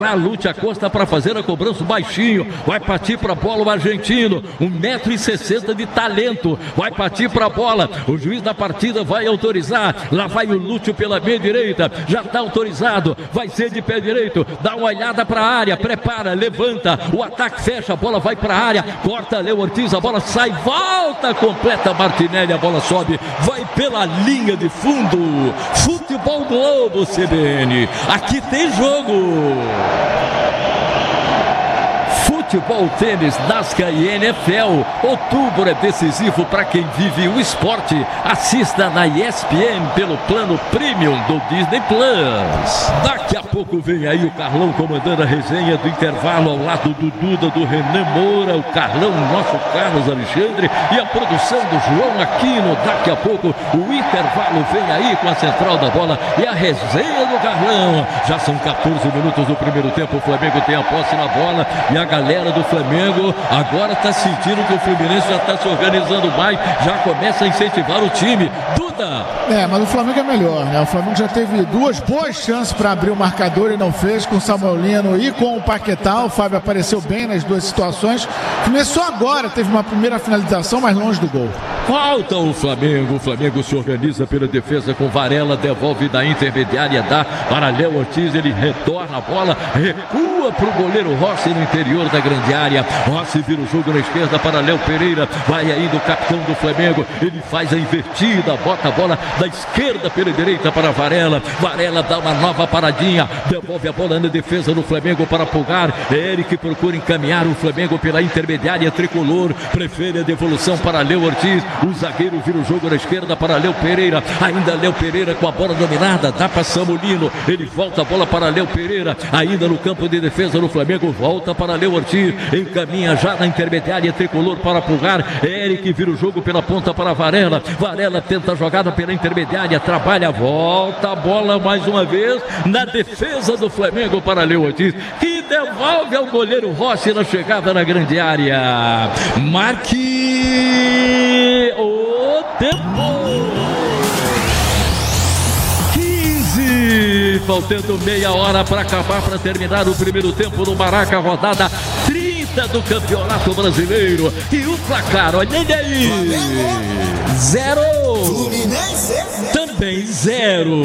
Lute a Costa para fazer a cobrança, baixinho, vai partir para a bola o argentino, 1,60 m de talento, vai partir para a bola, o juiz da partida vai autorizar, lá vai o Lúcio pela meia direita, já está autorizado, vai ser de pé direito, dá uma olhada para a área, prepara, levanta, o ataque fecha, a bola vai para a área, corta Léo Ortiz, a bola sai, volta, completa Martinelli, a bola sobe, vai pela linha de fundo. Futebol Globo CBN, aqui tem jogo. Futebol, tênis, NASCAR e NFL. Outubro é decisivo para quem vive o esporte. Assista na ESPN pelo plano Premium do Disney Plus. Daqui a pouco vem aí o Carlão comandando a resenha do intervalo ao lado do Duda, do Renan Moura, o Carlão, nosso Carlos Alexandre e a produção do João Aquino. Daqui a pouco o intervalo vem aí com a central da bola e a resenha do Carlão. Já são 14 minutos do primeiro tempo. O Flamengo tem a posse na bola e a galera do Flamengo agora está sentindo que o Fluminense já está se organizando mais, já começa a incentivar o time. Duda! Mas o Flamengo é melhor, né? O Flamengo já teve duas boas chances para abrir o marcador e não fez, com o Samuel Lino e com o Paquetá. O Fábio apareceu bem nas duas situações. Começou agora, teve uma primeira finalização mais longe do gol. Falta o Flamengo se organiza pela defesa com Varela, devolve da intermediária, dá para Léo Ortiz, ele retorna a bola, recua para o goleiro Rossi no interior da grande área. Rossi vira o jogo na esquerda para Léo Pereira, vai aí do capitão do Flamengo, ele faz a invertida, bota a bola da esquerda pela direita para Varela, Varela dá uma nova paradinha, devolve a bola na defesa do Flamengo para Pulgar, Eric procura encaminhar o Flamengo pela intermediária tricolor, prefere a devolução para Léo Ortiz, o zagueiro vira o jogo na esquerda para Léo Pereira, ainda Léo Pereira com a bola dominada, dá para Samulino, ele volta a bola para Léo Pereira, ainda no campo de defesa do Flamengo, volta para Léo Ortiz, encaminha já na intermediária tricolor para Pulgar, Eric vira o jogo pela ponta para Varela, Varela tenta a jogada pela intermediária, trabalha, volta a bola mais uma vez na defesa do Flamengo para Léo Ortiz, que devolve ao goleiro Rossi na chegada na grande área. Marque o tempo. 15, faltando meia hora para acabar, para terminar o primeiro tempo no Maraca, rodada 30 do Campeonato Brasileiro. E o placar, olha aí, 0. Também 0.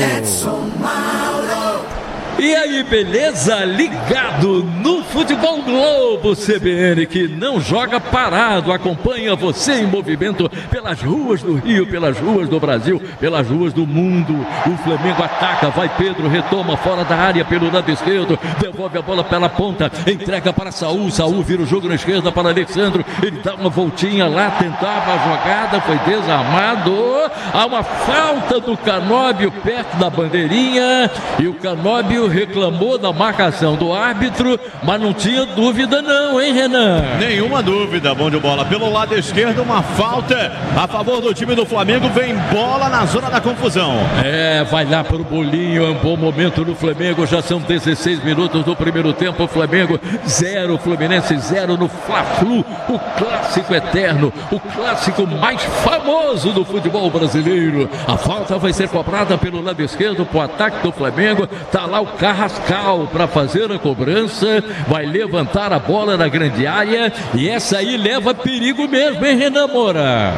E aí, beleza? Ligado no Futebol Globo CBN, que não joga parado, acompanha você em movimento pelas ruas do Rio, pelas ruas do Brasil, pelas ruas do mundo. O Flamengo ataca, vai Pedro, retoma fora da área pelo lado esquerdo, devolve a bola pela ponta, entrega para Saul, Saul vira o jogo na esquerda para Alexandro, ele dá uma voltinha lá, tentava a jogada, foi desarmado, há uma falta do Canóbio perto da bandeirinha, e o Canóbio reclamou da marcação do árbitro, mas não tinha dúvida não, hein, Renan? Nenhuma dúvida, bom de bola. Pelo lado esquerdo, uma falta a favor do time do Flamengo, vem bola na zona da confusão. Vai lá para o bolinho, é um bom momento no Flamengo, já são 16 minutos do primeiro tempo, o Flamengo 0, Fluminense 0 no Fla-Flu, o clássico eterno, o clássico mais famoso do futebol brasileiro. A falta vai ser cobrada pelo lado esquerdo para o ataque do Flamengo, tá lá o Carrascal para fazer a cobrança, vai levantar a bola na grande área e essa aí leva perigo mesmo, hein, Renan Moura?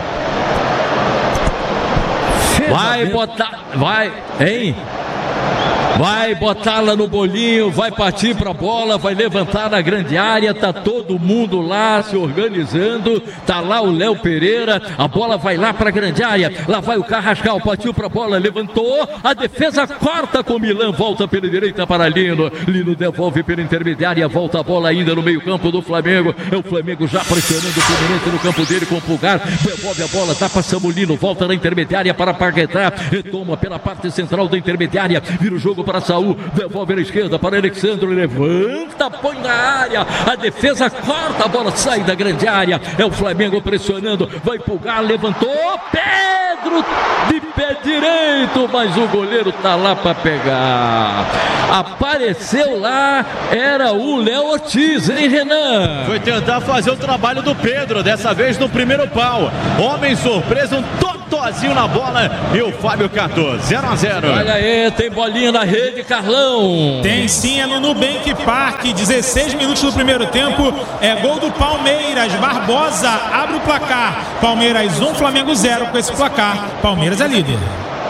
Vai botar, vai, hein? Vai botá-la no bolinho, vai partir para a bola, vai levantar na grande área, tá todo mundo lá se organizando, tá lá o Léo Pereira, a bola vai lá para a grande área, lá vai o Carrascal, partiu para a bola, levantou, a defesa corta com o Milan, volta pela direita para Lino, Lino devolve pela intermediária, volta a bola ainda no meio campo do Flamengo, é o Flamengo já pressionando o Fluminense no campo dele com o Pulgar, devolve a bola, dá para Samulino, volta na intermediária para Paquetá, retoma pela parte central da intermediária, vira o jogo para Saul, devolve na esquerda para Alexandre, levanta, põe na área, a defesa corta, a bola sai da grande área, é o Flamengo pressionando, vai Pulgar, levantou, Pedro de pé direito, mas o goleiro tá lá para pegar. Apareceu lá, era o Léo Ortiz, hein, Renan? Foi tentar fazer o trabalho do Pedro, dessa vez no primeiro pau. Homem surpresa, um totozinho na bola e o Fábio catou. 0-0. Olha aí, tem bolinha na rede, Carlão. Tem sim, é no Nubank Park, 16 minutos do primeiro tempo, é gol do Palmeiras. Barbosa abre o placar. Palmeiras 1, Flamengo 0. Com esse placar, Palmeiras é líder.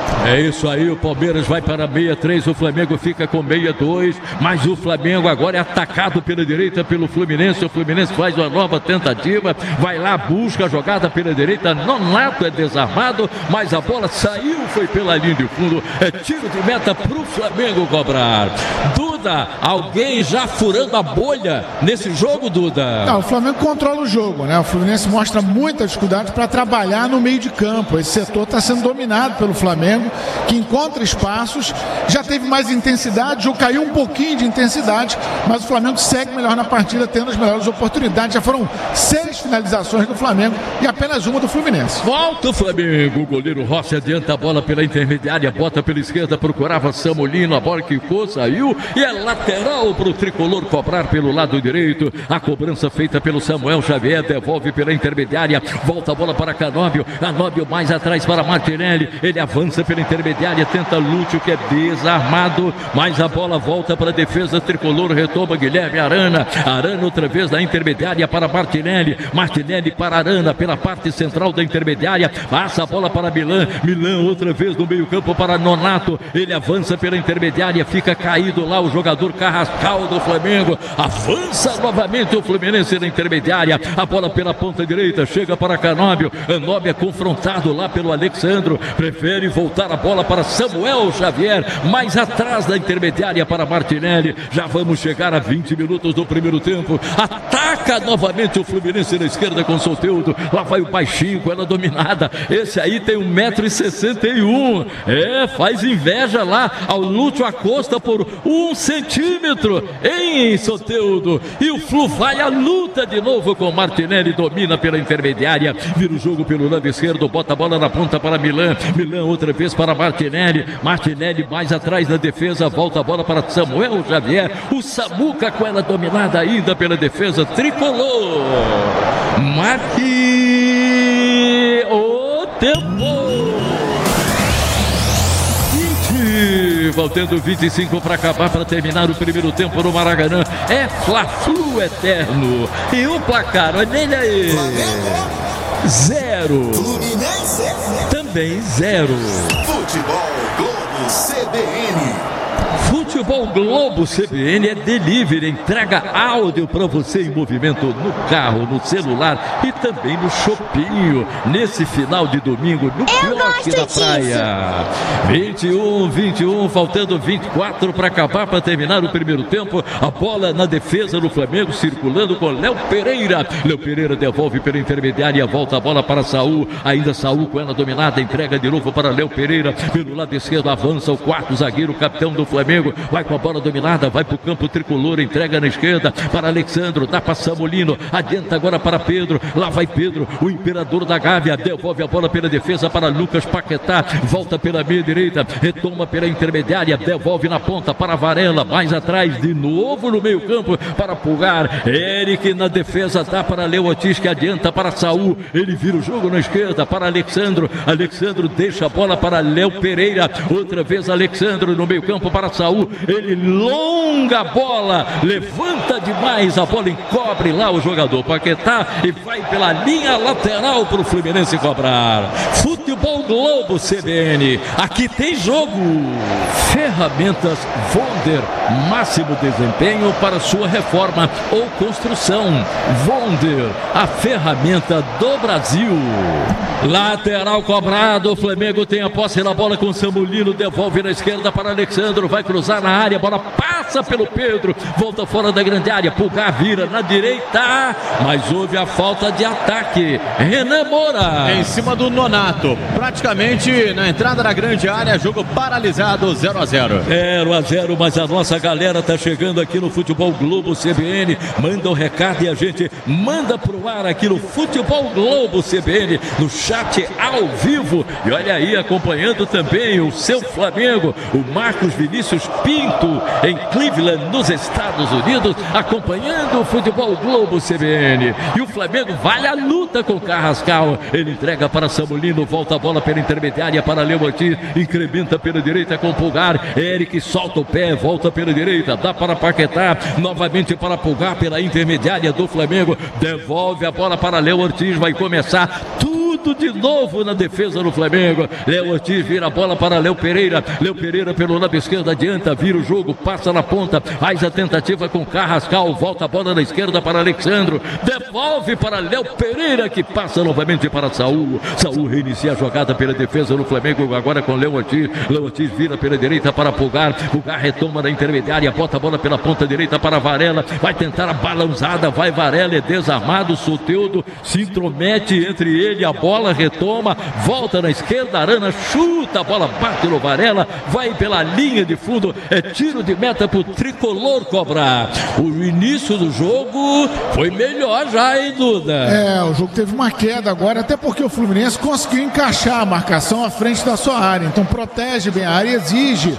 É isso aí, o Palmeiras vai para 63, o Flamengo fica com 62, mas o Flamengo agora é atacado pela direita pelo Fluminense. O Fluminense faz uma nova tentativa, vai lá, busca a jogada pela direita, Nonato é desarmado, mas a bola saiu, foi pela linha de fundo, é tiro de meta para o Flamengo cobrar. Duda, alguém já furando a bolha nesse jogo, Duda? Não, o Flamengo controla o jogo, né? O Fluminense mostra muita dificuldade para trabalhar no meio de campo. Esse setor está sendo dominado pelo Flamengo, que encontra espaços, já teve mais intensidade, o jogo caiu um pouquinho de intensidade, mas o Flamengo segue melhor na partida, tendo as melhores oportunidades. Já foram 6 finalizações do Flamengo e apenas uma do Fluminense. Volta o Flamengo, o goleiro Rossi adianta a bola pela intermediária, bota pela esquerda, procurava Samolino, a bola quicou, saiu e é lateral para o tricolor cobrar pelo lado direito. A cobrança feita pelo Samuel Xavier, devolve pela intermediária, volta a bola para Canóbio, Canóbio mais atrás para Martinelli, ele avança pela intermediária, tenta Lúcio, que é desarmado, mas a bola volta para a defesa tricolor, retoma Guilherme Arana, Arana outra vez da intermediária para Martinelli, Martinelli para Arana pela parte central da intermediária, passa a bola para Milan, Milan outra vez no meio campo para Nonato, ele avança pela intermediária, fica caído lá o jogador Carrascal do Flamengo, avança novamente o Fluminense na intermediária, a bola pela ponta direita, chega para Canóbio, Canóbio é confrontado lá pelo Alexandro, prefere voltar a bola para Samuel Xavier, mais atrás da intermediária para Martinelli. Já vamos chegar a 20 minutos do primeiro tempo. Ataca novamente o Fluminense na esquerda com Soteldo. Lá vai o baixinho com ela dominada. Esse aí tem 1,61 m. Faz inveja lá ao Lúcio Acosta por 1 centímetro em Soteldo. E o Flu vai à luta de novo com Martinelli, domina pela intermediária, vira o jogo pelo lado esquerdo, bota a bola na ponta para Milan. Milan outra vez para Martinelli, Martinelli mais atrás na defesa, volta a bola para Samuel Xavier, o Samuca com ela dominada ainda pela defesa tricolor. Marque o tempo. Faltando 25 para acabar, para terminar o primeiro tempo no Maracanã. É Fla-Flu eterno. E o placar, olha ele aí. 0. Também 0. Futebol Globo CBN. Futebol Globo CBN é delivery, entrega áudio para você em movimento no carro, no celular e também no shopping. Nesse final de domingo, no quiosque da praia. 21, faltando 24 para acabar, para terminar o primeiro tempo. A bola na defesa do Flamengo, circulando com Léo Pereira. Léo Pereira devolve pela intermediária, volta a bola para Saul. Ainda Saul com ela dominada, entrega de novo para Léo Pereira. Pelo lado esquerdo avança o quarto zagueiro, capitão do Flamengo. Vai com a bola dominada, vai para o campo tricolor, entrega na esquerda para Alexandro, dá para Samolino, adianta agora para Pedro, lá vai Pedro, o imperador da Gávea, devolve a bola pela defesa para Lucas Paquetá, volta pela meia direita, retoma pela intermediária, devolve na ponta para Varela, mais atrás, de novo no meio campo para Pulgar, Eric na defesa, dá para Léo Ortiz, que adianta para Saul, ele vira o jogo na esquerda para Alexandro, Alexandro deixa a bola para Léo Pereira, outra vez Alexandro no meio campo para Saul, ele longa a bola, levanta demais a bola, encobre lá o jogador Paquetá e vai pela linha lateral para o Fluminense cobrar. Futebol Globo CBN, aqui tem jogo. Ferramentas Vonder, máximo desempenho para sua reforma ou construção. Vonder, a ferramenta do Brasil. Lateral cobrado, o Flamengo tem a posse na bola com Samolino, devolve na esquerda para Alexandro, vai cruzar na área, bola passa passa pelo Pedro, volta fora da grande área, Pulgar vira na direita, mas houve a falta de ataque. Renan Moura em cima do Nonato, praticamente na entrada da grande área, jogo paralisado, 0-0. 0-0, mas a nossa galera tá chegando aqui no Futebol Globo CBN, manda um recado e a gente manda pro ar aqui no Futebol Globo CBN, no chat ao vivo. E olha aí, acompanhando também o seu Flamengo, o Marcos Vinícius Pinto, em Cleveland, nos Estados Unidos, acompanhando o Futebol Globo CBN. E o Flamengo vai à luta com o Carrascal, ele entrega para Samulino, volta a bola pela intermediária para Léo Ortiz, incrementa pela direita com o Pulgar, Eric solta o pé, volta pela direita, dá para Paquetá, novamente para Pulgar pela intermediária do Flamengo, devolve a bola para Léo Ortiz, vai começar tudo de novo na defesa do Flamengo. Léo Ortiz vira a bola para Léo Pereira pelo lado esquerdo, adianta, vira o jogo, passa na ponta, faz a tentativa com Carrascal, volta a bola na esquerda para Alexandro, devolve para Léo Pereira, que passa novamente para Saúl reinicia a jogada pela defesa do Flamengo, agora com Léo Ortiz vira pela direita para Pulgar retoma na intermediária, bota a bola pela ponta direita para Varela, vai tentar a balançada, vai Varela, é desarmado, Soteldo se intromete entre ele, a bola retoma, volta na esquerda, Arana chuta, a bola bate no Varela, vai pela linha de fundo, é tiro de meta pro tricolor cobrar. O início do jogo foi melhor já, hein, Duda? O jogo teve uma queda agora, até porque o Fluminense conseguiu encaixar a marcação à frente da sua área, então protege bem a área, exige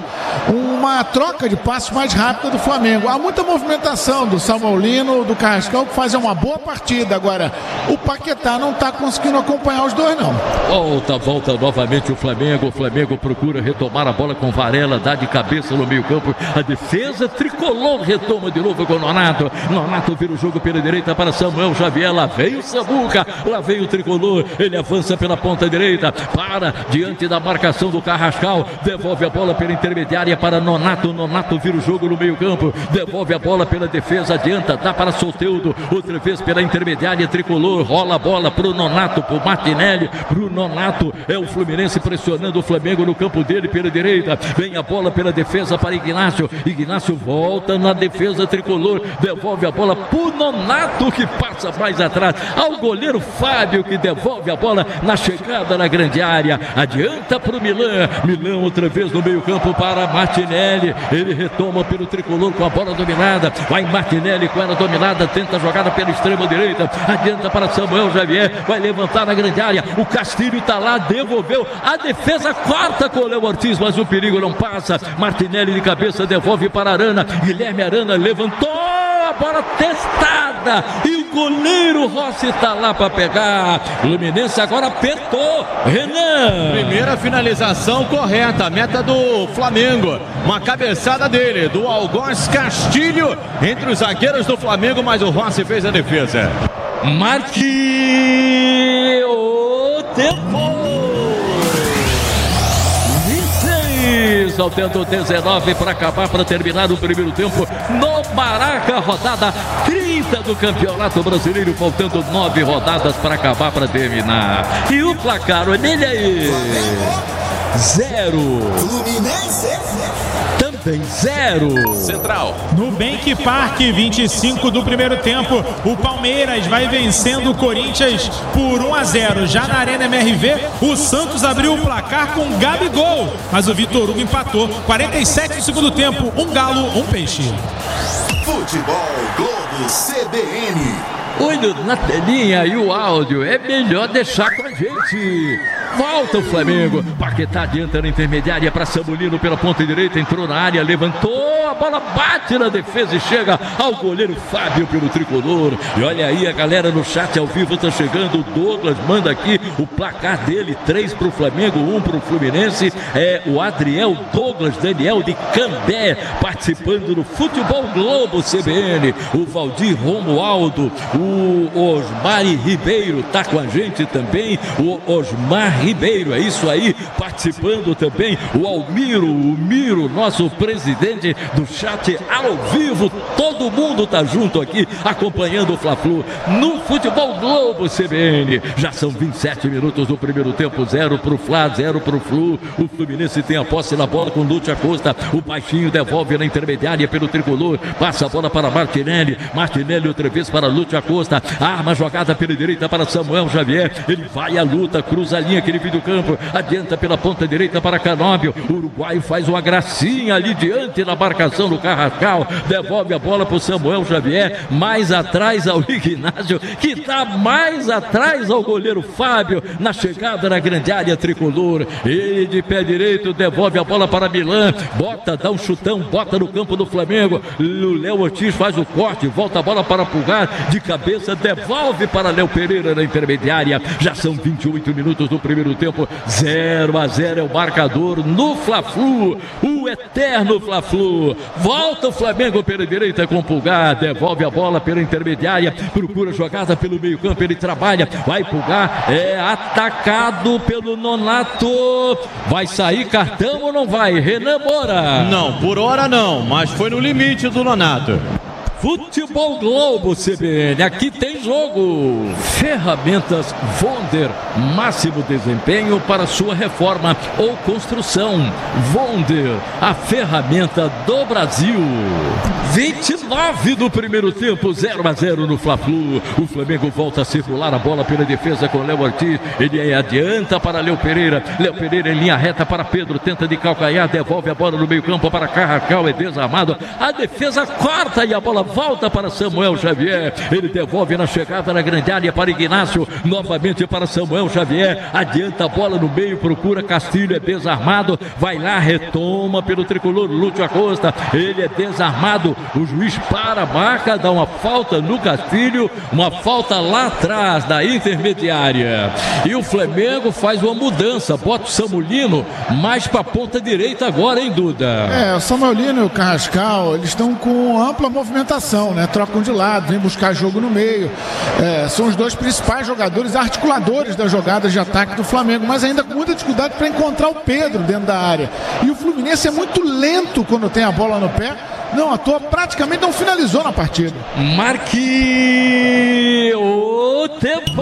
uma troca de passos mais rápida do Flamengo. Há muita movimentação do Samulino, do Carrascal, que fazem uma boa partida. Agora, o Paquetá não está conseguindo acompanhar os dois, não. Volta novamente o Flamengo procura retomar a bola com Varela, dá de cabeça no meio campo, a defesa tricolor retoma de novo com o Nonato vira o jogo pela direita para Samuel Xavier, lá veio o Samuca, lá veio o tricolor, ele avança pela ponta direita, para diante da marcação do Carrascal, devolve a bola pela intermediária para Nonato vira o jogo no meio campo, devolve a bola pela defesa, adianta, dá para Soteldo, outra vez pela intermediária tricolor, rola a bola pro Nonato, pro Martinelli, pro Nonato, é o Fluminense pressionando o Flamengo no campo dele pela direita, vem a bola pela defesa para Ignácio volta na defesa tricolor, devolve a bola pro Nonato, que passa mais atrás, ao goleiro Fábio, que devolve a bola na chegada na grande área, adianta pro Milan outra vez no meio campo para Martinelli, ele retoma pelo tricolor com a bola dominada, vai Martinelli com ela dominada, tenta a jogada pela extrema direita, adianta para Samuel Xavier, vai levantar na grande área, o Castilho tá lá, devolveu, a defesa corta com o Léo Ortiz, mas o perigo não passa, Martinelli de cabeça devolve para Arana, Guilherme Arana levantou a bola testada e o goleiro Rossi tá lá para pegar. O Fluminense agora apertou. Renan, primeira finalização correta, meta do Flamengo, uma cabeçada dele, do Algoz Castilho, entre os zagueiros do Flamengo, mas o Rossi fez a defesa. Marque o tempo. Ao tempo 19 para acabar, para terminar o primeiro tempo no Maraca, rodada 30 do Campeonato Brasileiro, faltando 9 rodadas para acabar, para terminar. E o placar, olha ele aí, 0 Fluminense também 0. Central. Nubank Park, 25 do primeiro tempo. O Palmeiras vai vencendo o Corinthians por 1-0. Já na Arena MRV, o Santos abriu o placar com Gabigol, mas o Vitor Hugo empatou. 47 do segundo tempo. Um galo, um peixe. Futebol Globo CBN. Olho na telinha e o áudio, é melhor deixar com a gente. Volta o Flamengo, Paquetá adianta na intermediária para Samulino pela ponta direita, entrou na área, levantou, a bola bate na defesa e chega ao goleiro Fábio pelo tricolor. E olha aí, a galera no chat ao vivo tá chegando, o Douglas manda aqui o placar dele, 3 pro Flamengo, 1 pro Fluminense, é o Adriel Douglas Daniel de Cambé, participando do Futebol Globo CBN, o Valdir Romualdo, o Osmar Ribeiro tá com a gente também, o Osmar Ribeiro, é isso aí, participando também o Almiro, o Miro, nosso presidente do chat ao vivo. Todo mundo tá junto aqui acompanhando o Fla-Flu no Futebol Globo CBN. Já são 27 minutos do primeiro tempo, 0 pro Fla, 0 pro Flu. O Fluminense tem a posse na bola com Lúcio Acosta. O baixinho devolve na intermediária pelo tricolor. Passa a bola para Martinelli. Martinelli outra vez para Lúcio Acosta. Arma jogada pela direita para Samuel Xavier. Ele vai à luta, cruza a linha que ele viu do campo. Adianta pela ponta direita para Canóbio. O uruguaio faz uma gracinha ali diante da marcação do Carrascal. Devolve a bola para o Samuel Xavier. Mais atrás ao Ignácio, que está mais atrás ao goleiro Fábio. Na chegada na grande área tricolor. Ele de pé direito devolve a bola para Milan. Bota, dá um chutão, bota no campo do Flamengo. O Léo Ortiz faz o corte. Volta a bola para Pulgar. De cabeça, devolve para Léo Pereira na intermediária. Já são 28 minutos do primeiro tempo. 0-0 é o marcador no Fla-Flu. O eterno Fla-Flu. Volta o Flamengo pela direita com Pulgar. Devolve a bola pela intermediária. Procura jogada pelo meio campo. Ele trabalha. Vai Pulgar. É atacado pelo Nonato. Vai sair cartão ou não vai? Renan Moura. Não, por hora não, mas foi no limite do Nonato. Futebol Globo CBN, aqui tem jogo. Ferramentas Wonder, máximo desempenho para sua reforma ou construção. Wonder, a ferramenta do Brasil. 29 do primeiro tempo, 0-0 no Fla-Flu. O Flamengo volta a circular a bola pela defesa com Léo Ortiz. Ele adianta para Léo Pereira. Léo Pereira em linha reta para Pedro, tenta de calcanhar, devolve a bola no meio campo para Carrascal, é desarmado. A defesa corta e a bola volta para Samuel Xavier. Ele devolve na chegada na grande área para Ignácio. Novamente para Samuel Xavier. Adianta a bola no meio, procura Castilho, é desarmado. Vai lá, retoma pelo tricolor Lúcio Acosta. Ele é desarmado. O juiz para a marca, dá uma falta no Castilho. Uma falta lá atrás da intermediária. E o Flamengo faz uma mudança. Bota o Samulino mais para a ponta direita agora, hein, Duda? O Samulino e o Carrascal, eles estão com ampla movimentação, né? Trocam de lado, vem buscar jogo no meio. São os dois principais jogadores, articuladores das jogadas de ataque do Flamengo, mas ainda com muita dificuldade para encontrar o Pedro dentro da área. E o Fluminense é muito lento quando tem a bola no pé. Não à toa, praticamente não finalizou na partida. Marque o tempo!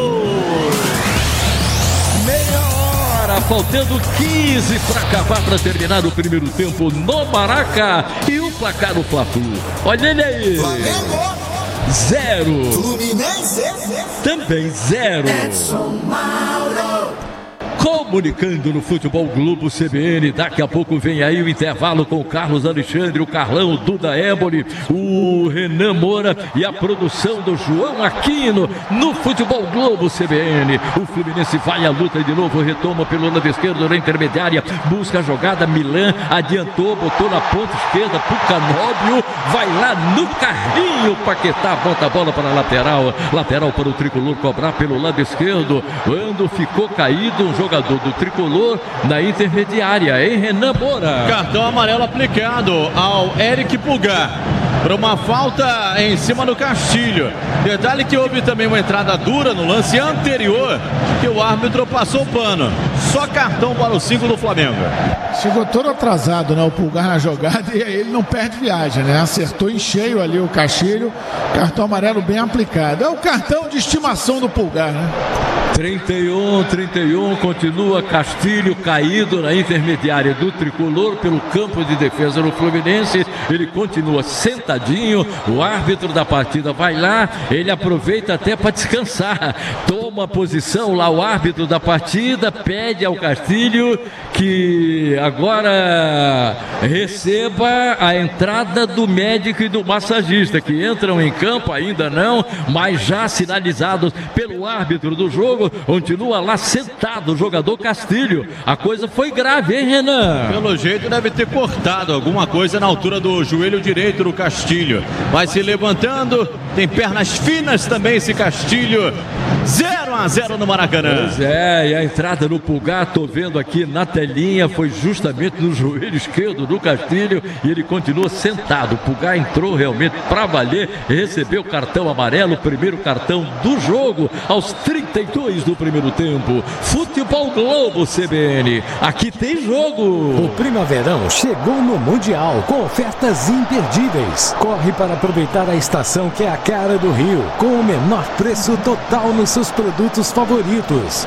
Meia hora, faltando 15 para acabar, para terminar o primeiro tempo no Maraca. E o placar do Fla-Flu. Olha ele aí. Flamengo 0. Fluminense Também 0. Edson Mauro. Comunicando no Futebol Globo CBN, daqui a pouco vem aí o intervalo com o Carlos Alexandre, o Carlão, o Duda Éboli, o Renan Moura e a produção do João Aquino no Futebol Globo CBN. O Fluminense vai à luta de novo, retoma pelo lado esquerdo na intermediária, busca a jogada, Milan adiantou, botou na ponta esquerda pro Canóbio, vai lá no carrinho, Paquetá bota a bola para a lateral para o tricolor cobrar pelo lado esquerdo, quando ficou caído um jogador do tricolor na intermediária, hein, Renan Moura? Cartão amarelo aplicado ao Eric Pulgar por uma falta em cima do Castilho. Detalhe que houve também uma entrada dura no lance anterior, que o árbitro passou o pano. Só cartão para o 5 do Flamengo. Chegou todo atrasado, né, o Pulgar na jogada, e aí ele não perde viagem, né? Acertou em cheio ali o Castilho. Cartão amarelo bem aplicado. É o cartão de estimação do Pulgar, né? 31, continua Castilho caído na intermediária do tricolor pelo campo de defesa do Fluminense. Ele continua sentadinho, o árbitro da partida vai lá, ele aproveita até para descansar, toma posição lá o árbitro da partida, pede ao Castilho que agora receba a entrada do médico e do massagista, que entram em campo, ainda não, mas já sinalizados pelo árbitro do jogo. Continua lá sentado o jogador Castilho. A coisa foi grave, hein, Renan? Pelo jeito deve ter cortado alguma coisa na altura do joelho direito do Castilho. Vai se levantando, tem pernas finas também esse Castilho. 0 0-0 no Maracanã. Pois é, e a entrada no Pulgar, tô vendo aqui na telinha, foi justamente no joelho esquerdo do Castilho e ele continua sentado. O Pulgar entrou realmente pra valer, recebeu o cartão amarelo, o primeiro cartão do jogo, aos 32 do primeiro tempo. Futebol Globo CBN, aqui tem jogo. O Primaverão chegou no Mundial com ofertas imperdíveis. Corre para aproveitar a estação que é a cara do Rio, com o menor preço total nos seus produtos favoritos.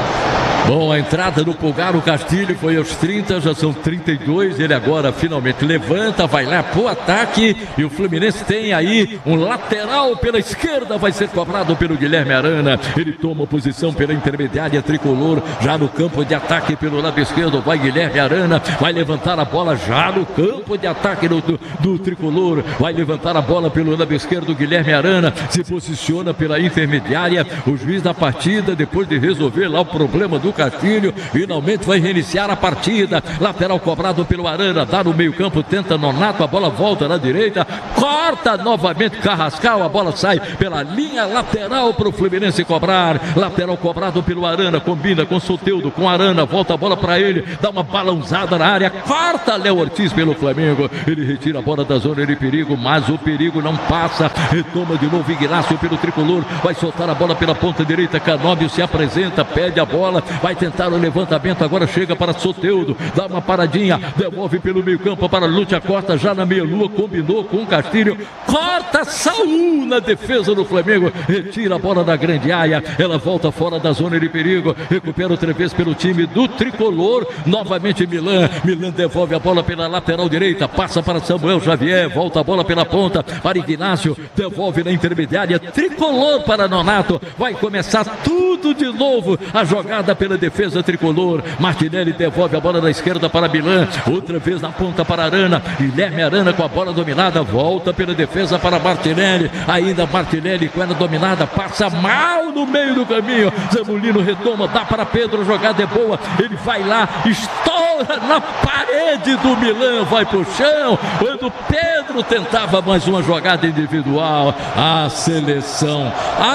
Bom, a entrada do Pulgar, o Castilho foi aos 30, já são 32, ele agora finalmente levanta, vai lá pro ataque e o Fluminense tem aí um lateral pela esquerda, vai ser cobrado pelo Guilherme Arana, ele toma posição pela intermediária tricolor, já no campo de ataque pelo lado esquerdo, vai Guilherme Arana, vai levantar a bola já no campo de ataque do tricolor, vai levantar a bola pelo lado esquerdo, Guilherme Arana se posiciona pela intermediária, o juiz da partida, depois de resolver lá o problema do Castilho, finalmente vai reiniciar a partida. Lateral cobrado pelo Arana, dá no meio campo, tenta Nonato, a bola volta na direita, corta novamente Carrascal, a bola sai pela linha lateral para o Fluminense cobrar. Lateral cobrado pelo Arana, combina com Soteldo, com Arana, volta a bola para ele, dá uma balãozada na área, corta Léo Ortiz pelo Flamengo, ele retira a bola da zona de perigo, mas o perigo não passa, retoma de novo Ignacio pelo tricolor, vai soltar a bola pela ponta direita, Canóbio se apresenta, pede a bola, vai tentar o levantamento, agora chega para Soteldo, dá uma paradinha, devolve pelo meio campo para Lúcia Costa, já na meia-lua, combinou com o Castilho, corta Saúl na defesa do Flamengo, retira a bola da grande área, ela volta fora da zona de perigo, recupera outra vez pelo time do tricolor, novamente Milan devolve a bola pela lateral direita, passa para Samuel Xavier, volta a bola pela ponta para Ignacio, devolve na intermediária, tricolor para Nonato, vai começar tudo de novo, a jogada pela defesa tricolor, Martinelli devolve a bola da esquerda para Milan, outra vez na ponta para Arana, Guilherme Arana com a bola dominada, volta pela defesa para Martinelli, ainda Martinelli com ela dominada, passa mal no meio do caminho, Zamulino retoma, dá para Pedro, jogada é boa, ele vai lá, estoura na parede do Milan, vai pro chão, quando Pedro tentava mais uma jogada individual, a seleção,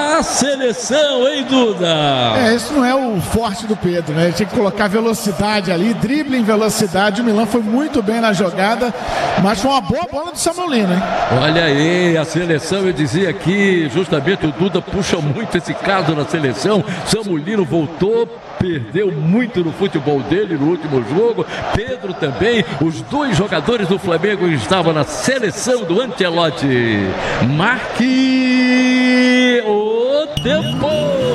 hein, Duda? Isso não é o forte do Pedro, né? Ele tinha que colocar velocidade ali, drible em velocidade. O Milan foi muito bem na jogada, mas foi uma boa bola do Samuelino, hein? Olha aí, a seleção, eu dizia aqui, justamente o Duda puxa muito esse caso na seleção. Samuelino voltou, perdeu muito no futebol dele no último jogo. Pedro também, os dois jogadores do Flamengo estavam na seleção do Ancelotti. Marque o tempo!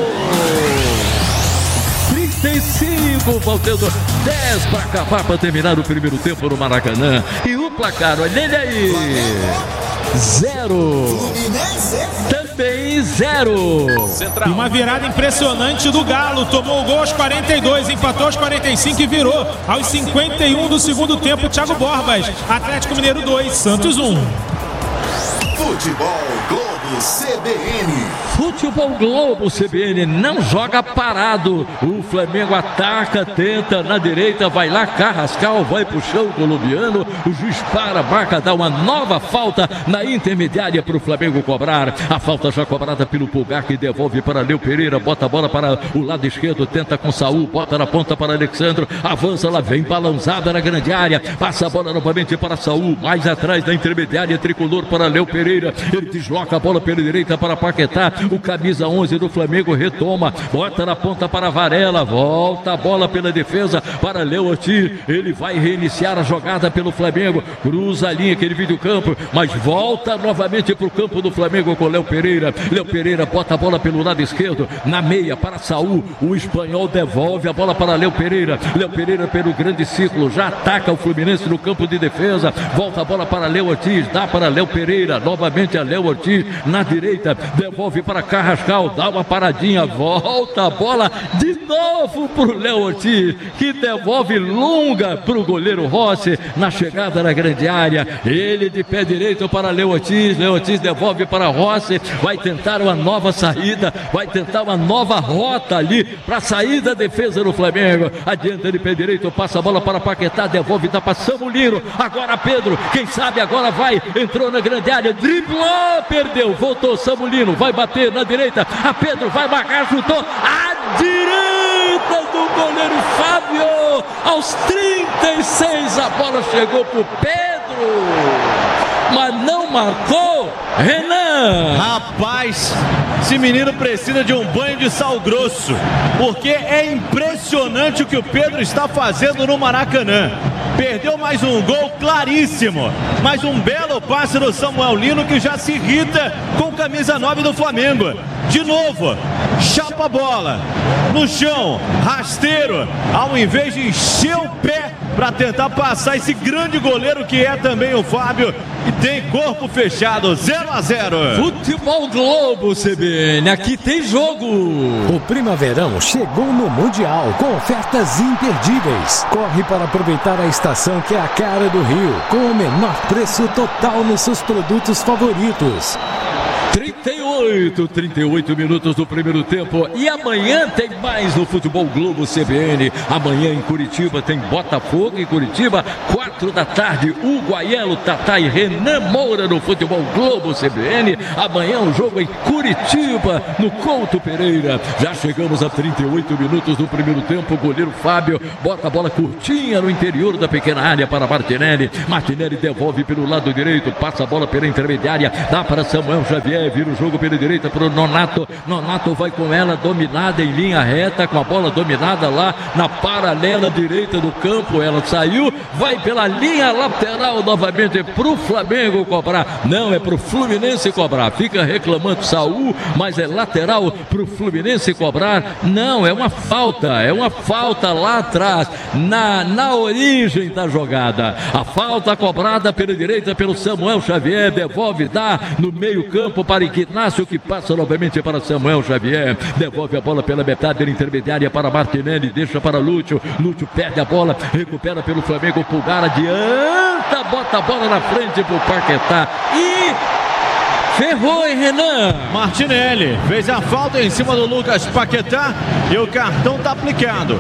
35, faltando 10 para acabar, para terminar o primeiro tempo no Maracanã. E o placar, olha ele aí, 0. Também 0. E uma virada impressionante do Galo, tomou o gol aos 42, empatou aos 45 e virou aos 51 do segundo tempo. Thiago Borbas, Atlético Mineiro 2, Santos 1. Futebol Globo CBN. Futebol Globo CBN não joga parado. O Flamengo ataca, tenta na direita, vai lá Carrascal, vai pro chão colombiano. O juiz para, marca, dá uma nova falta na intermediária para o Flamengo cobrar. A falta já cobrada pelo Pulgar, que devolve para Léo Pereira, bota a bola para o lado esquerdo, tenta com Saúl, bota na ponta para Alexandro, avança, lá vem balançada na grande área, passa a bola novamente para Saúl, mais atrás da intermediária tricolor para Léo Pereira, ele desloca a bola pela direita para Paquetá, o camisa 11 do Flamengo retoma, bota na ponta para Varela, volta a bola pela defesa para Léo Ortiz, ele vai reiniciar a jogada pelo Flamengo, cruza a linha que ele vive do campo, mas volta novamente para o campo do Flamengo com Léo Pereira bota a bola pelo lado esquerdo, na meia para Saúl, o espanhol devolve a bola para Léo Pereira pelo grande círculo, já ataca o Fluminense no campo de defesa, volta a bola para Léo Ortiz, dá para Léo Pereira, novamente a Léo Ortiz na direita, devolve para Carrascal, dá uma paradinha, volta a bola de novo para o Léo Ortiz, que devolve longa para o goleiro Rossi, na chegada na grande área, ele de pé direito para Léo Ortiz devolve para Rossi, vai tentar uma nova saída, vai tentar uma nova rota ali para sair da defesa do Flamengo, adianta de pé direito, passa a bola para Paquetá, devolve, dá para Samulino, agora Pedro, quem sabe agora vai, entrou na grande área, driblou, perdeu goleiro, voltou Samulino, vai bater na direita, a Pedro vai marcar, chutou, a direita do goleiro Fábio, aos 36 a bola chegou pro Pedro, mas não marcou. Renan! Rapaz, esse menino precisa de um banho de sal grosso, porque é impressionante o que o Pedro está fazendo no Maracanã. Perdeu mais um gol claríssimo, mais um belo passe do Samuel Lino, que já se irrita com camisa 9 do Flamengo. De novo, chapa a bola no chão, rasteiro, ao invés de encher o pé para tentar passar esse grande goleiro que é também o Fábio, e tem corpo fechado. 0-0. Futebol Globo, CBN, aqui tem jogo. O Primaverão chegou no Mundial com ofertas imperdíveis. Corre para aproveitar a estação que é a cara do Rio, com o menor preço total nos seus produtos favoritos. 38 minutos do primeiro tempo, e amanhã tem mais no Futebol Globo CBN. Amanhã em Curitiba tem Botafogo em Curitiba, 4 da tarde, Hugo Aiello, Tatá e Renan Moura no Futebol Globo CBN. Amanhã um jogo em Curitiba, no Couto Pereira. Já chegamos a 38 minutos do primeiro tempo. O goleiro Fábio bota a bola curtinha no interior da pequena área para Martinelli. Martinelli devolve pelo lado direito, passa a bola pela intermediária, dá para Samuel Xavier, vira o jogo pela direita para o Nonato. Nonato vai com ela dominada em linha reta, com a bola dominada lá na paralela direita do campo. Ela saiu, vai pela linha lateral novamente para o Flamengo cobrar. Não, é para o Fluminense cobrar. Fica reclamando Saul, mas é lateral para o Fluminense cobrar. Não, é uma falta lá atrás, na origem da jogada. A falta cobrada pela direita pelo Samuel Xavier, devolve, dá no meio campo para Ignácio, que passa novamente para Samuel Xavier, devolve a bola pela metade intermediária para Martinelli, deixa para Lúcio, Lúcio perde a bola, recupera pelo Flamengo, Pulgar adianta, bota a bola na frente pro Paquetá e ferrou, hein, Renan? Martinelli fez a falta em cima do Lucas Paquetá e o cartão tá aplicado.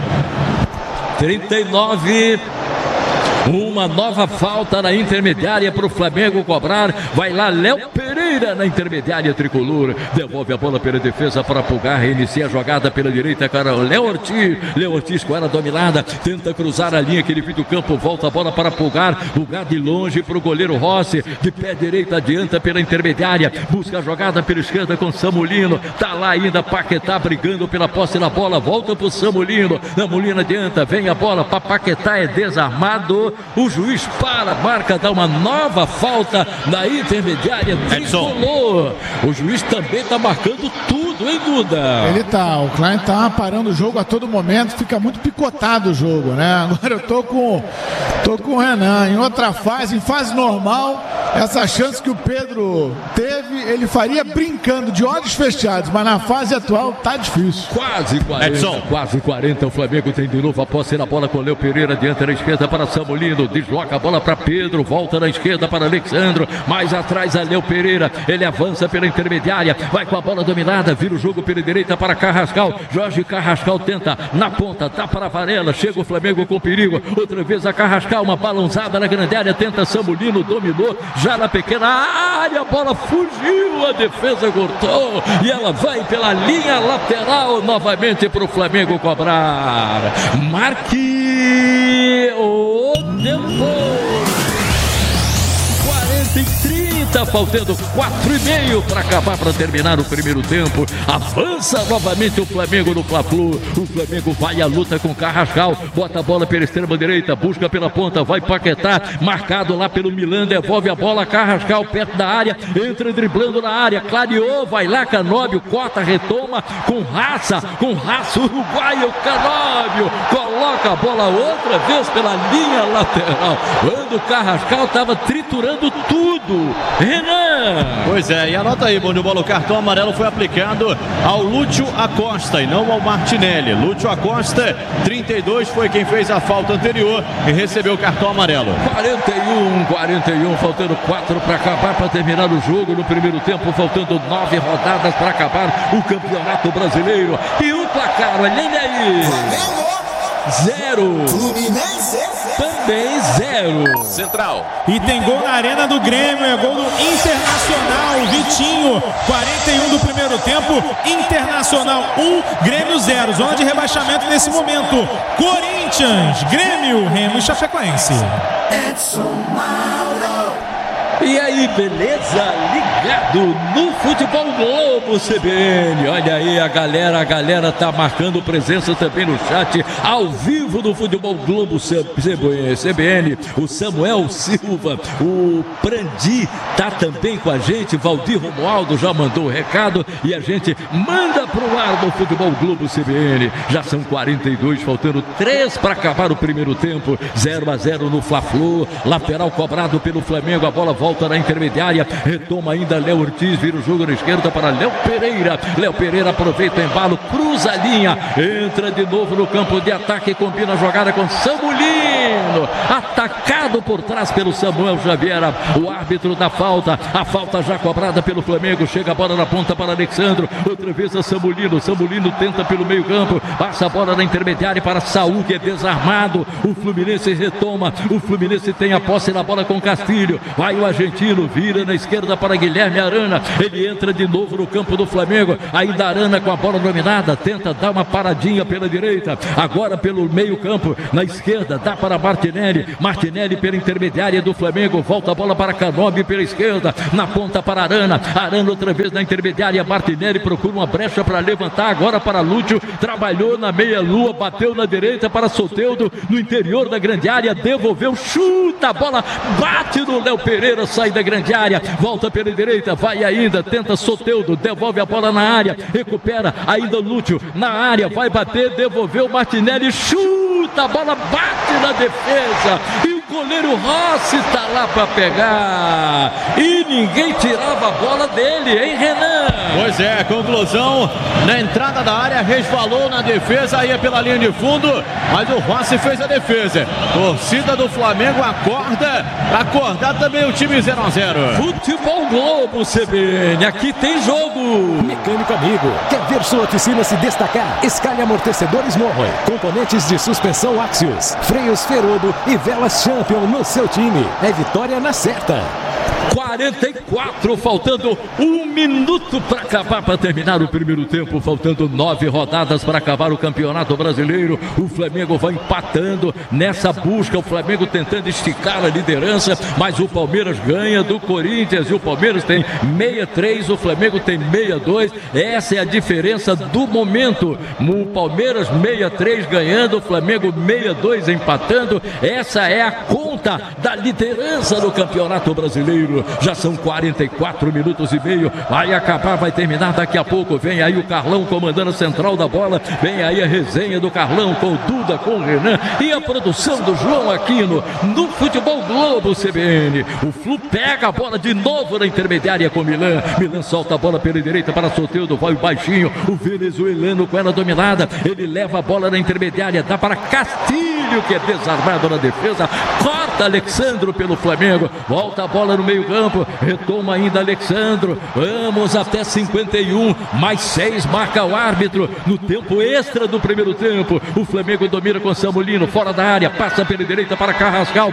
39. Uma nova falta na intermediária para o Flamengo cobrar. Vai lá Léo Pereira na intermediária tricolor. Devolve a bola pela defesa para Pulgar. Reinicia a jogada pela direita, cara. Léo Ortiz. Léo Ortiz com ela dominada. Tenta cruzar a linha que ele viu do campo. Volta a bola para Pulgar. Pulgar de longe para o goleiro Rossi. De pé direito adianta pela intermediária. Busca a jogada pela esquerda com Samulino. Tá lá ainda Paquetá brigando pela posse na bola. Volta para o Samulino. Samulino adianta. Vem a bola para Paquetá. É desarmado. O juiz para, marca, dá uma nova falta na intermediária tricolor. O juiz também está marcando tudo, hein, Duda? Ele tá, o Klein tá parando o jogo a todo momento, fica muito picotado o jogo, né? Agora eu tô com o Renan. Em outra fase, em fase normal, essa chance que o Pedro teve, ele faria brincando, de olhos fechados, mas na fase atual tá difícil. Quase 40, o Flamengo tem de novo a posse na bola com o Léo Pereira, adianta na esquerda para Samulino. Desloca a bola para Pedro, volta na esquerda para Alexandro, mais atrás a Léo Pereira, ele avança pela intermediária, vai com a bola dominada, vira o jogo pela direita para Carrascal, Jorge Carrascal tenta na ponta, dá para Varela, chega o Flamengo com perigo, outra vez a Carrascal, uma balãozada na grande área, tenta Samulino, dominou, já na pequena área, a bola fugiu, a defesa cortou, e ela vai pela linha lateral, novamente para o Flamengo cobrar. Marque o tempo. 40 e 30, faltando 4,5 para acabar, para terminar o primeiro tempo. Avança novamente o Flamengo no Fla-Flu. O Flamengo vai à luta com Carrascal, bota a bola pela extrema direita, busca pela ponta, vai Paquetá, marcado lá pelo Milan, devolve a bola, Carrascal perto da área, entra driblando na área, clareou, vai lá Canóbio, corta, retoma com raça, uruguaio, Canóbio coloca a bola outra vez pela linha lateral, quando o Carrascal estava triturando tudo. Renan! Pois é, e anota aí, bom de bola, o cartão amarelo foi aplicado ao Lúcio Acosta e não ao Martinelli. Lúcio Acosta, 32, foi quem fez a falta anterior e recebeu o cartão amarelo. 41, faltando 4 para acabar, para terminar o jogo no primeiro tempo, faltando 9 rodadas para acabar o Campeonato Brasileiro. E o placar, olha aí! 0. Fluminense. também 0. Central. E tem gol na Arena do Grêmio, é gol do Internacional, Vitinho, 41 do primeiro tempo, Internacional 1, Grêmio 0, zona de rebaixamento nesse momento, Corinthians, Grêmio, Remo e Chapecoense. E aí, beleza? Ligado no Futebol Globo CBN. Olha aí a galera tá marcando presença também no chat, ao vivo do Futebol Globo CBN. O Samuel Silva, o Prandi tá também com a gente, Valdir Romualdo já mandou o recado e a gente manda pro ar do Futebol Globo CBN. Já são 42, faltando 3 para acabar o primeiro tempo. 0-0 no Fla-Flu, lateral cobrado pelo Flamengo, a bola volta na intermediária, retoma ainda Léo Ortiz, vira o jogo na esquerda para Léo Pereira. Léo Pereira aproveita o embalo, cruza a linha, entra de novo no campo de ataque, combina a jogada com Samulino, atacado por trás pelo Samuel Xavier, o árbitro da falta, a falta já cobrada pelo Flamengo, chega a bola na ponta para Alexandro, outra vez a Samulino tenta pelo meio campo, passa a bola na intermediária para Saúl, que é desarmado, o Fluminense retoma, o Fluminense tem a posse na bola com Castilho, vai o argentino, vira na esquerda para Guilherme Arana, ele entra de novo no campo do Flamengo, ainda Arana com a bola dominada, tenta dar uma paradinha pela direita, agora pelo meio campo, na esquerda, dá para Martinelli pela intermediária do Flamengo, volta a bola para Canobi pela esquerda, na ponta para Arana outra vez na intermediária, Martinelli procura uma brecha para levantar, agora para Lúcio, trabalhou na meia lua, bateu na direita para Soteldo, no interior da grande área, devolveu, chuta a bola, bate no Léo Pereira, sai da grande área, volta pela direita, vai ainda, tenta Soteldo, devolve a bola na área, recupera ainda Lúcio, na área, vai bater, devolveu Martinelli, chuta, a bola bate na defesa, e o goleiro Rossi tá lá para pegar, e ninguém tirava a bola dele, hein, Renan? Pois é, conclusão, na entrada da área, resvalou na defesa, ia pela linha de fundo, mas o Rossi fez a defesa. Torcida do Flamengo acorda, acordar também o time 0-0. Futebol Globo CBN, aqui tem jogo. Mecânico amigo, quer ver sua oficina se destacar? Escalhe amortecedores Morroy, componentes de suspensão Axios, freios Ferodo e velas Champion no seu time. É vitória na certa. 44, faltando 1 minuto para acabar, para terminar o primeiro tempo, faltando 9 rodadas para acabar o Campeonato Brasileiro. O Flamengo vai empatando nessa busca, o Flamengo tentando esticar a liderança, mas o Palmeiras ganha do Corinthians, e o Palmeiras tem 63, o Flamengo tem 62, essa é a diferença do momento. O Palmeiras 63 ganhando, o Flamengo 62 empatando, essa é a conta da liderança do Campeonato Brasileiro. Já são 44 minutos e meio, vai acabar, vai terminar daqui a pouco. Vem aí o Carlão comandando a central da bola, vem aí a resenha do Carlão com o Duda, com o Renan e a produção do João Aquino no Futebol Globo CBN. O Flu pega a bola de novo na intermediária com Milan solta a bola pela direita para Soteldo, vai o baixinho, o venezuelano com ela dominada, ele leva a bola na intermediária, dá para Castilho, que é desarmado na defesa, corta Alexandro pelo Flamengo, volta a bola no meio campo, retoma ainda Alexandro, vamos até 51, mais 6 marca o árbitro, no tempo extra do primeiro tempo, o Flamengo domina com Samulino, fora da área, passa pela direita para Carrascal,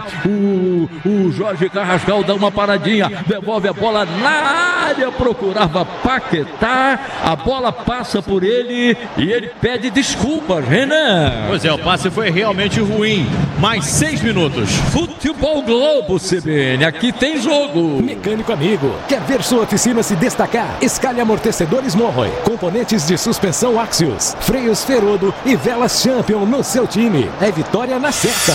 o Jorge Carrascal dá uma paradinha, devolve a bola na área, procurava Paquetá, a bola passa por ele e ele pede desculpas, Renan. Pois é, o passe foi realmente ruim, mais 6 minutos. Futebol Globo CBN, aqui tem jogo. Mecânico amigo, quer ver sua oficina se destacar? Escalhe amortecedores Morroy, componentes de suspensão Axios, freios Ferodo e velas Champion no seu time. É vitória na certa.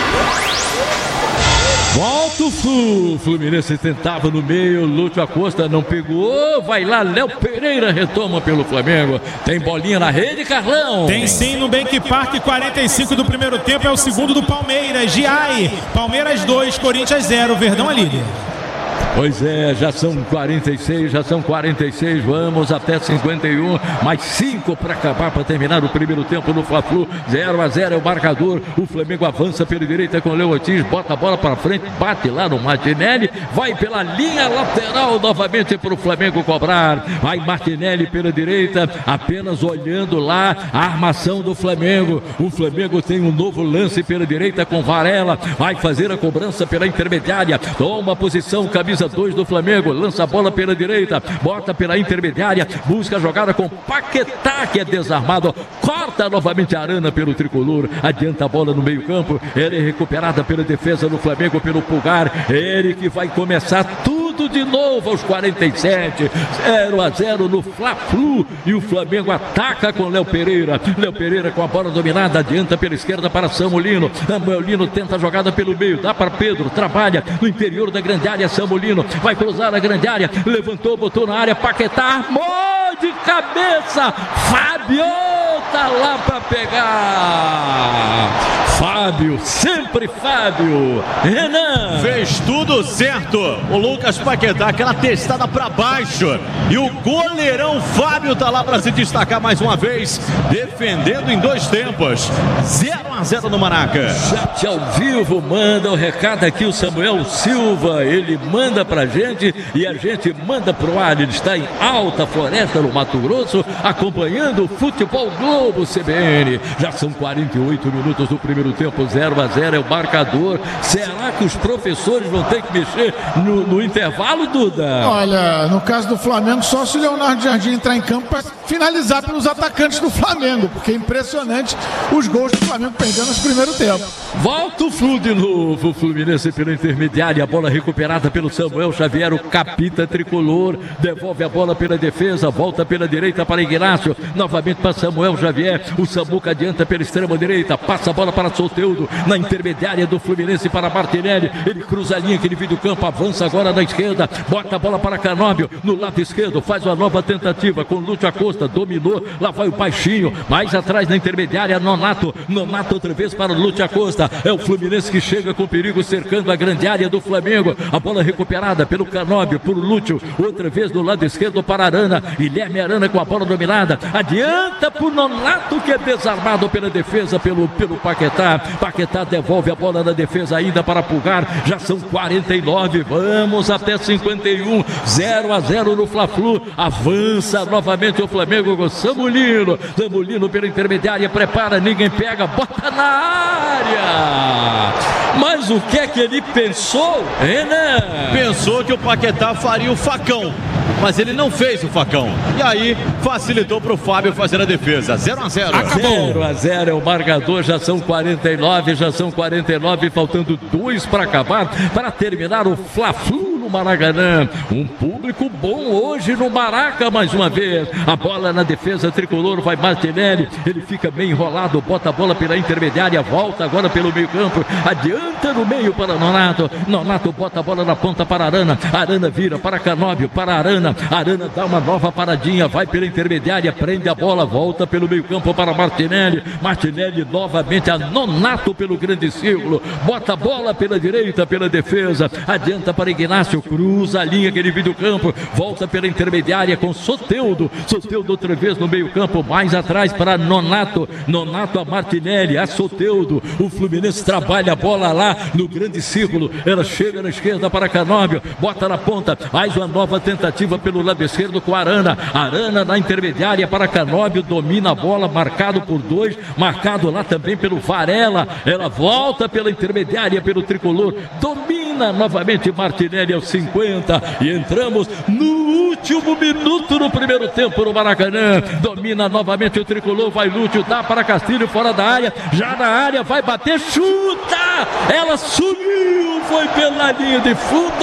Volta o Fluminense tentava no meio, Lúcio Acosta não pegou, vai lá, Léo Pereira retoma pelo Flamengo, tem bolinha na rede, Carlão? Tem sim no Bank Park, 45 do primeiro tempo, é o segundo do Palmeiras, Giai, Palmeiras 2, Corinthians 0, Verdão é líder. Pois é, já são 46, vamos até 51, mais 5 para acabar, para terminar o primeiro tempo no Fla-Flu. 0-0 é o marcador. O Flamengo avança pela direita com o Léo Ortiz, bota a bola para frente, bate lá no Martinelli, vai pela linha lateral novamente para o Flamengo cobrar. Vai Martinelli pela direita, apenas olhando lá a armação do Flamengo. O Flamengo tem um novo lance pela direita com Varela, vai fazer a cobrança pela intermediária, toma a posição, camisa 2 do Flamengo, lança a bola pela direita, bota pela intermediária, busca a jogada com Paquetá, que é desarmado, corta novamente a Arana pelo tricolor, adianta a bola no meio campo, ela é recuperada pela defesa do Flamengo, pelo Pulgar, ele que vai começar tudo de novo aos 47, 0-0 no Fla-Flu, e o Flamengo ataca com Léo Pereira com a bola dominada, adianta pela esquerda para Samulino, Samulino tenta a jogada pelo meio, dá para Pedro, trabalha no interior da grande área, Samulino vai cruzar a grande área, levantou, botou na área, Paquetá armou de cabeça, Fábio tá lá para pegar, Fábio, sempre Fábio, Renan fez tudo certo, o Lucas Paquetá, aquela testada para baixo, e o goleirão Fábio tá lá para se destacar mais uma vez, defendendo em 2 tempos. 0-0 no Maraca. Chat ao vivo, manda o recado aqui o Samuel Silva, ele manda pra gente e a gente manda pro ar. Ele está em Alta Floresta, no Mato Grosso, acompanhando o Futebol Globo CBN. Já são 48 minutos do primeiro tempo, 0-0 é o marcador. Será que os professores vão ter que mexer no intervalo, Duda? Olha, no caso do Flamengo, só se o Leonardo Jardim entrar em campo para finalizar pelos atacantes do Flamengo, porque é impressionante os gols do Flamengo perdendo no primeiro tempo. Volta o Flu de novo, o Fluminense pela intermediária, a bola recuperada pelo Samuel Xavier, o capita tricolor, devolve a bola pela defesa, volta pela direita para Ignacio, novamente para Samuel Xavier, o Samuca adianta pela extrema direita, passa a bola para Soteldo, na intermediária do Fluminense para Martinelli, ele cruza a linha que divide o campo, avança agora na esquerda, bota a bola para Canóbio, no lado esquerdo, faz uma nova tentativa com Lúcio Acosta, dominou, lá vai o baixinho, mais atrás na intermediária, Nonato outra vez para o Lúcio Acosta, é o Fluminense que chega com perigo cercando a grande área do Flamengo, a bola recuperada pelo Canóbio, por Lúcio, outra vez do lado esquerdo para Arana, Guilherme Arana com a bola dominada, adianta por Nonato que é desarmado pela defesa, pelo Paquetá, Paquetá devolve a bola na defesa ainda para Pulgar, já são 49, vamos até 51, 0-0 no Fla-Flu, avança novamente o Flamengo com Samulino pela intermediária, prepara, ninguém pega, bota na área, mas o que é que ele pensou, Renan? Pensou que o Paquetá faria o facão, mas ele não fez o facão, e aí facilitou para o Fábio fazer a defesa. 0-0. 0-0 é o marcador, já são 49, faltando 2 para acabar, para terminar o Fla-Flu no Maracanã. Um público bom hoje no Maraca mais uma vez. A bola na defesa tricolor, vai Martinelli, ele fica bem enrolado, bota a bola pela intermediária, volta agora pelo meio campo, adianta no meio para Nonato bota a bola na ponta para Arana vira para Canóbio, para Arana dá uma nova paradinha, vai pela intermediária, prende a bola, volta pelo meio campo para Martinelli novamente a Nonato pelo grande círculo, bota a bola pela direita, pela defesa, adianta para Ignacio, cruza a linha que divide o campo, volta pela intermediária com Soteldo outra vez no meio campo, mais atrás para Nonato a Martinelli, a Soteldo, o Fluminense trabalha a bola lá no grande círculo, ela chega na esquerda para Canóbio, bota na ponta, mais uma nova tentativa pelo lado esquerdo com Arana na intermediária para Canóbio, domina a bola, marcado por 2, marcado lá também pelo Varela, ela volta pela intermediária pelo tricolor, domina novamente Martinelli aos 50 e entramos no último minuto do primeiro tempo no Maracanã, domina novamente o tricolor, vai Lúcio, dá para Castilho fora da área, já na área, vai bater, chuta, ela subiu, foi pela linha de fundo,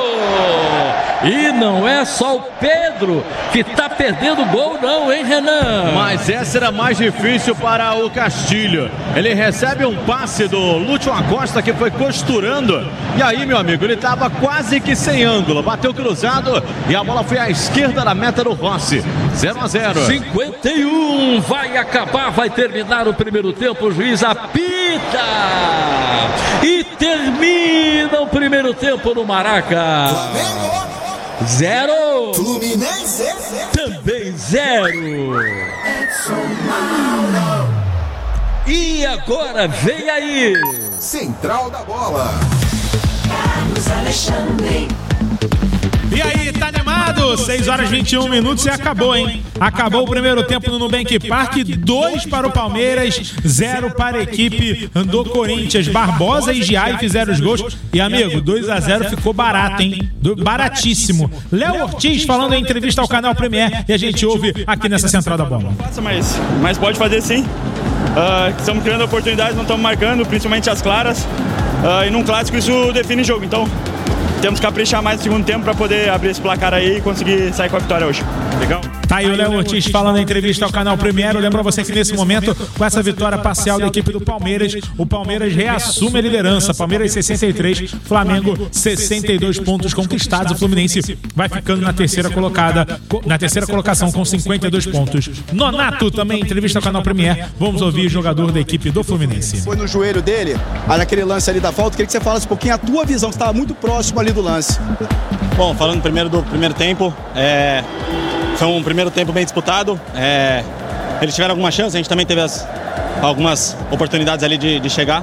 e não é só o Pedro que tá perdendo gol não, hein, Renan? Mas essa era mais difícil para o Castilho, ele recebe um passe do Lúcio Acosta que foi costurando, e aí, meu amigo, ele tava quase que sem ângulo, bateu cruzado e a bola foi à esquerda da meta do Rossi. 0-0. 51, vai acabar, vai terminar o primeiro tempo, o juiz apita e termina Termina o primeiro tempo no Maraca. Flamengo 0. Fluminense Também 0. E agora vem aí. Central da Bola. E aí, tá animado? 6 horas e 21 minutos e acabou, hein? Acabou o primeiro tempo no Nubank Park, 2 para o Palmeiras, 0 para a equipe do Corinthians. Barbosa e Giai fizeram os gols. E, amigo, 2-0 ficou barato, hein? Baratíssimo. Léo Ortiz falando em entrevista ao canal Premier e a gente ouve aqui nessa Central da Bola. Mas pode fazer sim. Estamos criando oportunidades, não estamos marcando, principalmente as claras. E num clássico isso define jogo, então temos que caprichar mais no segundo tempo para poder abrir esse placar aí e conseguir sair com a vitória hoje. Legal? Tá aí o Léo Ortiz falando em entrevista ao canal Premier. Lembra você que nesse momento, com essa vitória parcial da equipe do Palmeiras, o Palmeiras reassume a liderança. Palmeiras 63, Flamengo 62 pontos conquistados. O Fluminense vai ficando na terceira colocação com 52 pontos. Nonato também entrevista ao canal Premier. Vamos ouvir o jogador da equipe do Fluminense. Foi no joelho dele, naquele lance ali da falta. Queria que você falasse um pouquinho a tua visão, que estava muito próximo ali do lance. Bom, falando primeiro do primeiro tempo, foi um primeiro tempo bem disputado. Eles tiveram alguma chance, a gente também teve algumas oportunidades ali de chegar.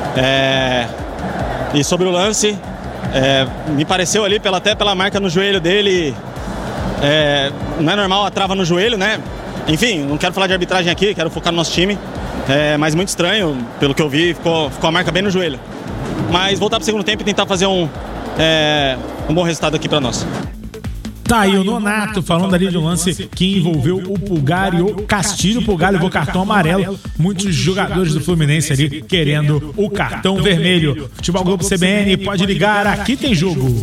E sobre o lance, me pareceu ali, até pela marca no joelho dele, não é normal a trava no joelho, né? Enfim, não quero falar de arbitragem aqui, quero focar no nosso time. Mas muito estranho, pelo que eu vi, ficou a marca bem no joelho. Mas voltar para o segundo tempo e tentar fazer um bom resultado aqui para nós. Tá aí o Nonato falando ali de um lance que envolveu o Pulgar e o Castilho. O Pulgar levou cartão amarelo. Muitos jogadores do Fluminense ali querendo o cartão vermelho. Futebol Globo CBN, pode ligar, aqui tem jogo.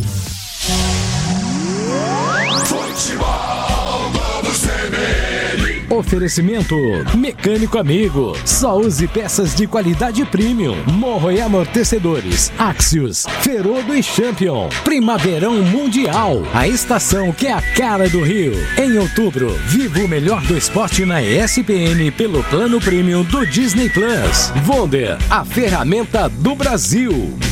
Oferecimento Mecânico Amigo. Só use peças de qualidade premium. Morro e amortecedores. Axios, Ferodo e Champion. Primaverão Mundial. A estação que é a cara do Rio. Em outubro, viva o melhor do esporte na ESPN pelo plano premium do Disney Plus. Wonder, a ferramenta do Brasil.